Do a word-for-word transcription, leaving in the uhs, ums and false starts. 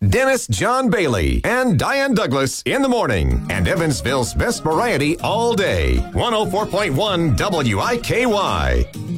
Dennis John Bailey and Diane Douglas in the morning. And Evansville's best variety all day. one oh four point one W I K Y.